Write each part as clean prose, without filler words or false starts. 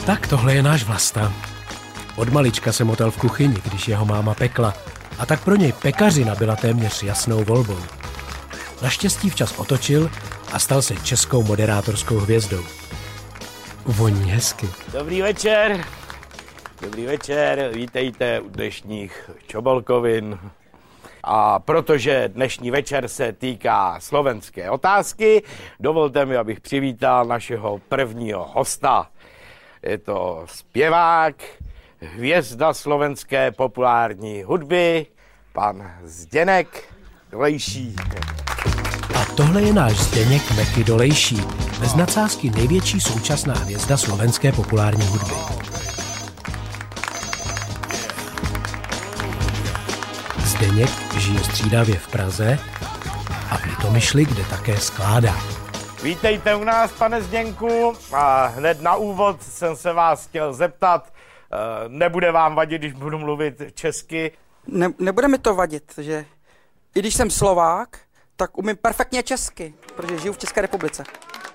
Tak tohle je náš Vlasta. Od malička se motal v kuchyni, když jeho máma pekla, a tak pro něj pekařina byla téměř jasnou volbou. Naštěstí včas otočil a stal se českou moderátorskou hvězdou. Voní hezky. Dobrý večer. Dobrý večer, vítejte u dnešních Čobolkovin. A protože dnešní večer se týká slovenské otázky, dovolte mi, abych přivítal našeho prvního hosta. Je to zpěvák, hvězda slovenské populární hudby, pan Zdeněk Dolejší. A tohle je náš Zdeněk Meky Dolejší, bez nadsázky největší současná hvězda slovenské populární hudby. Zdeněk žije střídavě v Praze a v Litomyšli, kde také skládá. Vítejte u nás, pane Zdeňku. A hned na úvod jsem se vás chtěl zeptat, nebude vám vadit, když budu mluvit česky? Nebude mi to vadit, že i když jsem Slovák, tak umím perfektně česky, protože žiju v České republice.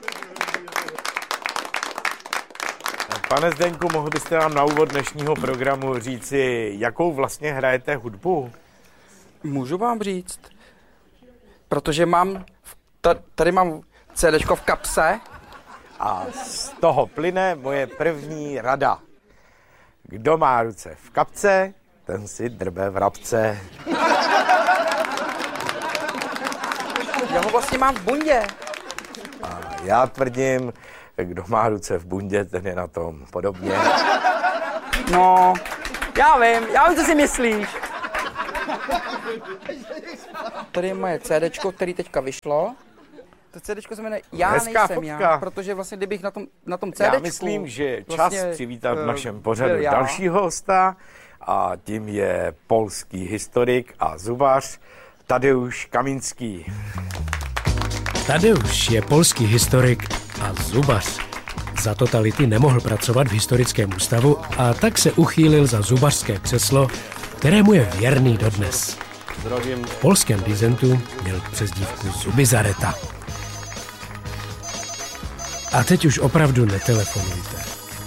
Pane Zdeňku, mohl byste nám na úvod dnešního programu říci, jakou vlastně hrajete hudbu? Můžu vám říct, protože tady mám CDčko v kapse. A z toho plyne moje první rada. Kdo má ruce v kapce, ten si drbe vrabce. Já ho vlastně mám v bundě. A já tvrdím, kdo má ruce v bundě, ten je na tom podobně. No, já vím, co si myslíš. Tady je moje CDčko, který teďka vyšlo. To CDčko se jmenuje Já Hezká nejsem fotka. já, protože vlastně kdybych na tom CDčku... Já myslím, že je čas vlastně, přivítat v našem pořadu dalšího hosta a tím je polský historik a zubař Tadeusz Kamínský. Tadeusz je polský historik a zubař. Za totality nemohl pracovat v historickém ústavu a tak se uchýlil za zubařské křeslo, kterému je věrný dodnes. Zdravím. V polském dizentu měl přezdívku Zubizareta. A teď už opravdu netelefonujte.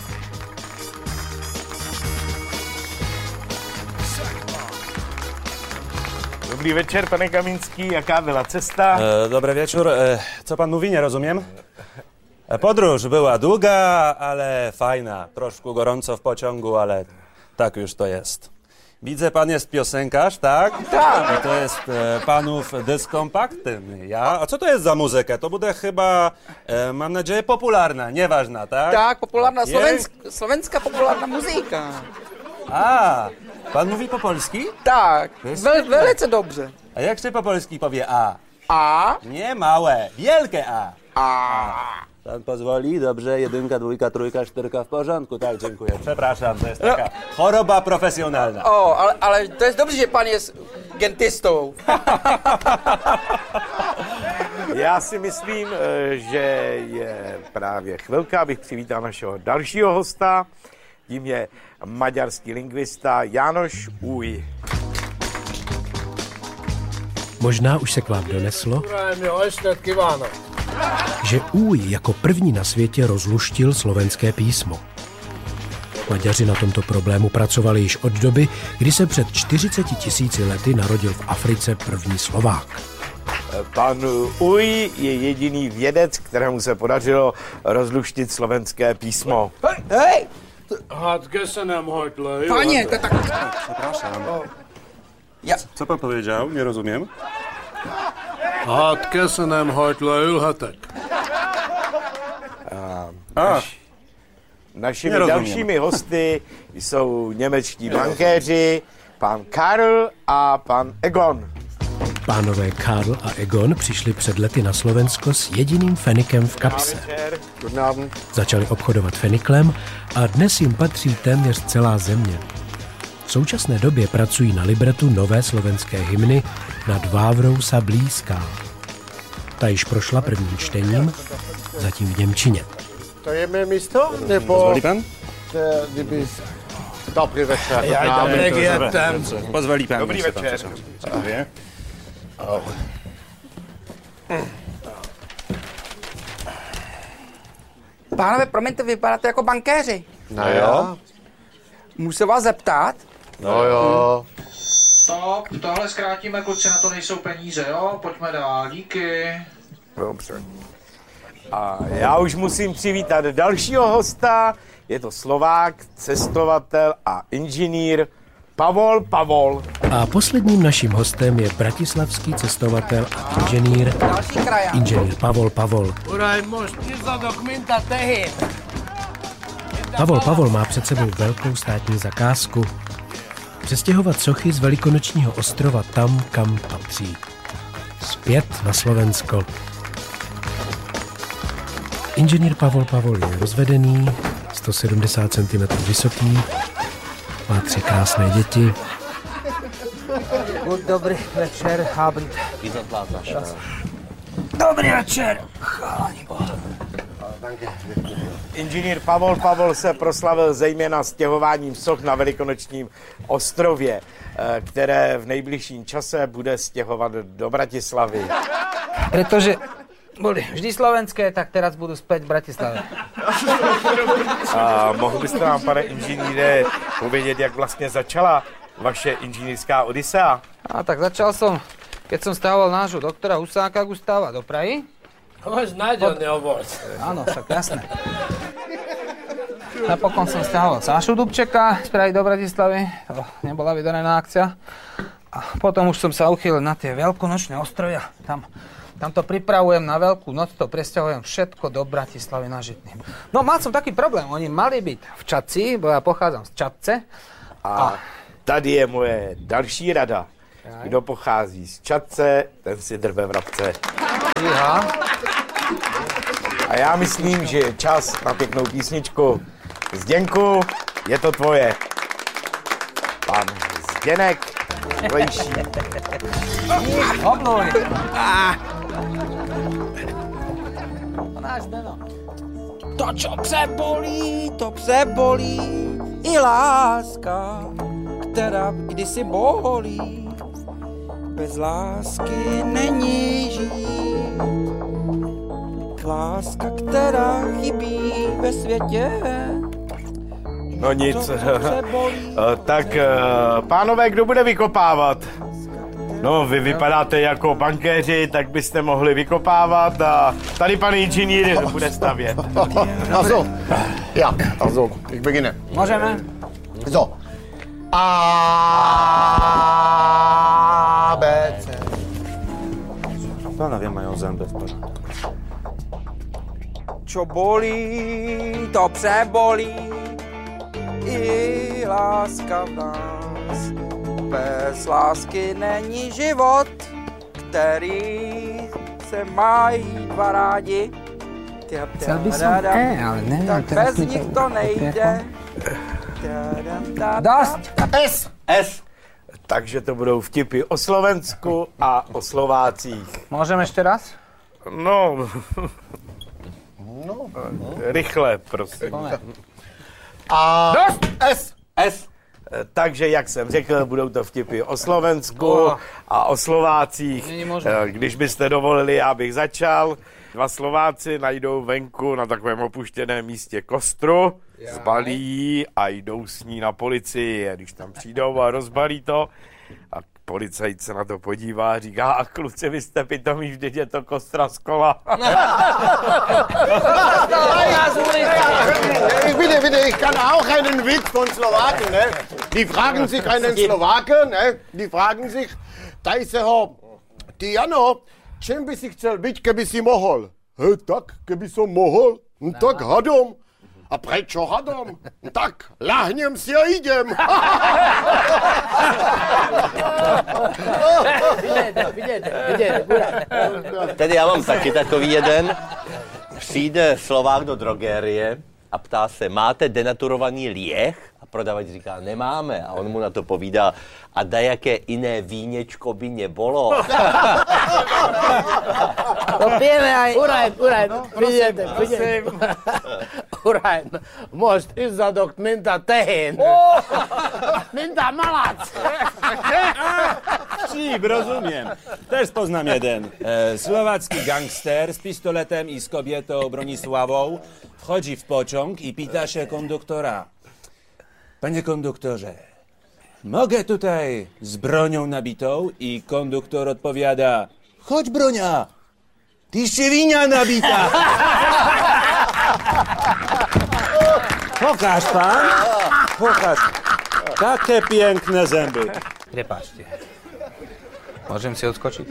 Dobrý večer, pane Kamínský, jaká byla cesta? Dobry wieczór. Co pan mówi? Nie rozumiem. Podróż była długa, ale fajna. Troszkę gorąco w pociągu, ale tak już to jest. Widzę, pan jest piosenkarz, tak? Tak. I to jest panów dysk kompaktny, ja? A co to jest za muzyka? To bude chyba, mam nadzieję, popularna, nieważna, tak? Tak, populárna slovenská populárna muzika. A, pan mówi po polski? Tak, jest velice dobře. A jak się po polski powie A? A? Nie małe, wielkie A. A. Pan pozwoli? Dobrze, 1, 2, 3, 4 w porządku. Tak, dziękuję. Przepraszam, to jest taka choroba profesjonalna. O, ale to jest dobrze, že pan jest gentistou. Já si myslím, že je právě chvilka, abych přivítal našeho dalšího hosta. Tím je maďarský lingvista János Új. Možná už se k vám doneslo, že Új jako první na světě rozluštil slovenské písmo. Maďaři na tomto problému pracovali již od doby, kdy se před 40 000 lety narodil v Africe první Slovák. Pan Új je jediný vědec, kterému se podařilo rozluštit slovenské písmo. Hej! Panie, Panie, to tak... Przepraszam. Ja... Co pan powiedział? Nie rozumiem. Kesenem hajtla ülhetek. Našimi dalšími hosty jsou němečtí bankéři, pan Karl a pan Egon. Pánové Karl a Egon přišli před lety na Slovensko s jediným fenikem v kapse. Začali obchodovat feniklem a dnes jim patří téměř celá země. V současné době pracují na libretu nové slovenské hymny Nad Vávrou sa blízká. Ta již prošla prvním čtením, zatím v němčině. To je mé místo? Nebo... Pozwoli pan? Kdyby... Dobrý večer. Pozwoli pan. Dobrý večer. Dziękuję. Pánové, promiňte, vypadáte jako bankéři. No jo. Můžu se vás zeptat? No jo. No, tohle zkrátíme, kluci, na to nejsou peníze, jo? Pojďme dál, díky. Dobře. A já už musím přivítat dalšího hosta. Je to Slovák, cestovatel a inženýr Pavol. A posledním naším hostem je bratislavský cestovatel a inženýr Pavol. Pavol má před sebou velkou státní zakázku. Přestěhovat sochy z Velikonočního ostrova tam, kam patří. Zpět na Slovensko. Inženýr Pavol je rozvedený, 170 cm vysoký, má 3 krásné děti. Dobrý večer, Abend. Dobrý večer. Inženýr Pavol se proslavil zejména stěhováním soch na Velikonočním ostrově, které v nejbližším čase bude stěhovat do Bratislavy. Pretože boli vždy slovenské, tak teraz budú späť v Bratislave. A mohl byste nám, pane inženýre, povědět, jak vlastně začala vaše inženýrská odisea? A tak začal som, keď som stával nášho doktora Husáka Gustáva do Prahy. Máš nájdený obvod. Áno, však jasné. Napokon som stával Sášu Dubčeka z Prahy do Bratislavy. To nebola vydarená akcia. A potom už som sa uchýlil na tie veľkonočné ostrovy. Tam to pripravujem na veľkú noc, to presťahujem všetko do Bratislavy na Žitný. No mal som taký problém, oni mali byť v Čadci, bo ja pochádzam z Čadce. A tady je moje další rada. Kdo pochází z Čadce, ten si drbe vrabce. Aha. A já myslím, že je čas na pěknou písničku. Zděnku, je to tvoje. Pan Zděnek Lejší. Obluj. Náš Zdeno. To pse bolí, i láska, která kdysi bolí. Bez lásky není žít. Láska, která chybí ve světě. No nic. Tak, pánové, kdo bude vykopávat? No, vy vypadáte jako bankéři, tak byste mohli vykopávat a tady pan inženýr bude stavět. Also, ja, also, ich beginne. Můžeme? So. A, B, C. Panowie mają zęby w porządku. Čo bolí, to pse bolí, i láska v nás. Bez lásky není život, který se mají dva rádi. Chcel by som ale neviem. Tak bez nich to nejde. Dost! S. Takže to budou vtipy o Slovensku a o Slovácích. Môžem ešte raz? No, rychle, prosím. A, Dost! S. Takže, jak jsem řekl, budou to vtipy o Slovensku a o Slovácích. Když byste dovolili, já bych začal. 2 Slováci najdou venku na takovém opuštěném místě kostru, zbalí ji a jdou s ní na policii. A když tam přijdou a rozbalí to, a policajt se na to podívá a říká, a kluci, vy jste pitomí, vždyť je to kostra z kola. Ich kann auch einen Witz von Slowaken, ne? Die fragen sich einen Slowaken, ne? Die fragen sich, daj se ho, ty Jano, čem by si chcel byť, keby si mohol? Tak, keby som mohol, tak hadom. A prečo hadom? Tak, lahnem si a idem. Tedy já mám taky takový jeden. Přijde Slovák do drogérie a ptá se, máte denaturovaný lieh? A prodavač říká, nemáme. A on mu na to povídá, a dajaké jiné vínečko by nebolo? To pijeme aj. Uraj, vidíte. Urain, most izzadok, mint a tehén. Mint a malac. Vtip, rozumiem. Też poznam jeden. Słowacki gangster z pistoletem i z kobietą Bronisławą wchodzi w pociąg i pyta się konduktora. Panie konduktorze, mogę tutaj z bronią nabitą? I konduktor odpowiada, chodź bronia, ty świnia nabita. Pokaż pan, pokaż. Takie piękne zęby. Prepáčte. Môžem si odskočiť?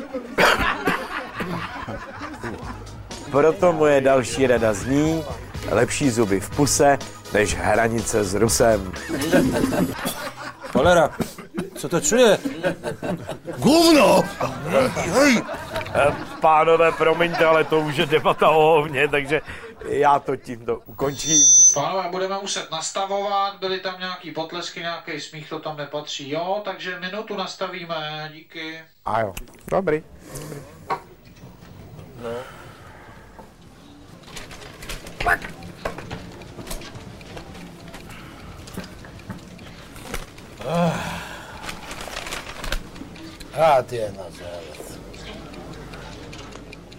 Proto moje další rada zní, lepší zuby v puse, než hranice s Rusem. Cholera, co to čuje? Gówno! Pánové, promiňte, ale to už je debata o hovně, takže já to tímto ukončím. Pánové, budeme muset nastavovat, byly tam nějaký potlesky, nějaký smích, to tam nepatří, jo? Takže minutu nastavíme, díky. A jo, dobrý. Hát ilyen az el.